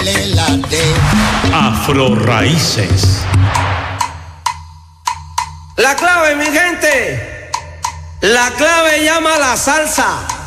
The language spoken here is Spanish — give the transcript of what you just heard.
Afro Raíces. La clave, mi gente. La clave llama a la salsa.